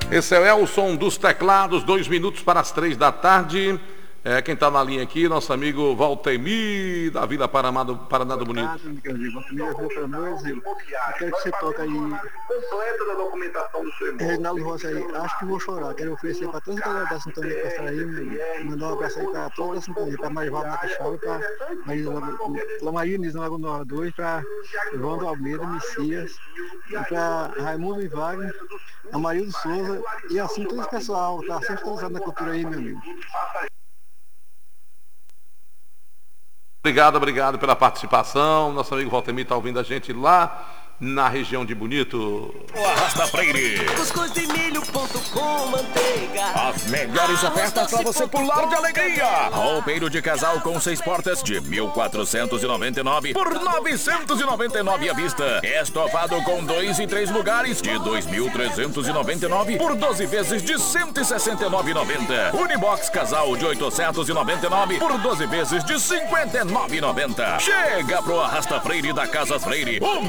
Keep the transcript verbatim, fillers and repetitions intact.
Esse é o som dos teclados, dois minutos para as três da tarde. É, quem está na linha aqui, nosso amigo Valtemir, da Vila Paraná do, Paraná do Bonito. Eu quero que você toque aí. Completa da documentação do seu irmão. Reginaldo Rossi aí, acho que vou chorar. Quero oferecer para todos os galera da Sintonia que passaram aí, mandar um abraço aí para toda a Sintonia, para Marivaldo Natachal, para Maria Nisa Lagoa dois, para João do Almeida, Messias, para Raimundo e Wagner, a Maria do Souza e assim todo esse pessoal, tá sempre atualizado na cultura aí, meu amigo. Obrigado, obrigado pela participação. Nosso amigo Valtemir está ouvindo a gente lá na região de Bonito. O Arrasta Freire. Cuscuz de milho ponto com manteiga. As melhores ofertas para você pular de alegria. Roupeiro de casal com seis portas de mil quatrocentos e noventa e nove por novecentos e noventa e nove à vista. Estofado com dois e três lugares de dois mil trezentos e noventa e nove por doze vezes de cento e sessenta e nove reais e noventa centavos. Unibox casal de oitocentos e noventa e nove por doze vezes de cinquenta e nove reais e noventa centavos. Chega pro Arrasta Freire da Casas Freire.